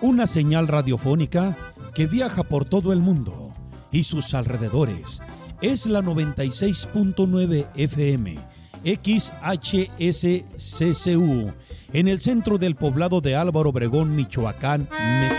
Una señal radiofónica que viaja por todo el mundo y sus alrededores. Es la 96.9 FM, XHSCCU, en el centro del poblado de Álvaro Obregón, Michoacán, México.